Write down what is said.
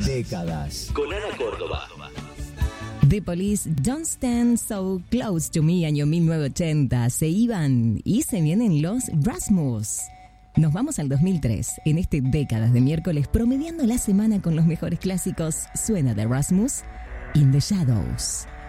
Décadas. Con Ana Córdoba. The Police, Don't Stand So Close to Me, año 1980. Se iban y se vienen los Rasmus. Nos vamos al 2003, en este Décadas de miércoles, promediando la semana con los mejores clásicos. Suena The Rasmus, In the Shadows.